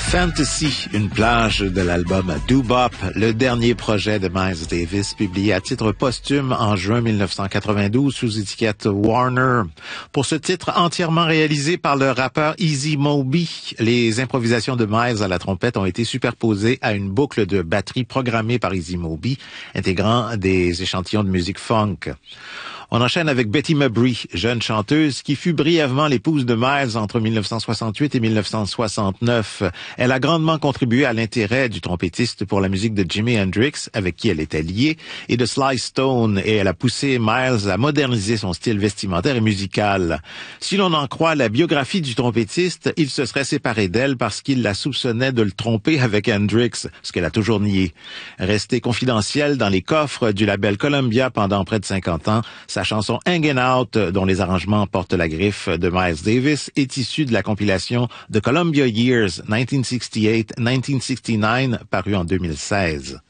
Fantasy, une plage de l'album Doo-Bop, le dernier projet de Miles Davis, publié à titre posthume en juin 1992 sous étiquette Warner. Pour ce titre entièrement réalisé par le rappeur Easy Moby, les improvisations de Miles à la trompette ont été superposées à une boucle de batterie programmée par Easy Moby, intégrant des échantillons de musique funk. On enchaîne avec Betty Mabry, jeune chanteuse qui fut brièvement l'épouse de Miles entre 1968 et 1969. Elle a grandement contribué à l'intérêt du trompettiste pour la musique de Jimi Hendrix, avec qui elle était liée, et de Sly Stone, et elle a poussé Miles à moderniser son style vestimentaire et musical. Si l'on en croit la biographie du trompettiste, il se serait séparé d'elle parce qu'il la soupçonnait de le tromper avec Hendrix, ce qu'elle a toujours nié. Restée confidentielle dans les coffres du label Columbia pendant près de 50 ans, sa chanson Hangin' Out, dont les arrangements portent la griffe de Miles Davis, est issue de la compilation The Columbia Years 1968-1969, parue en 2016.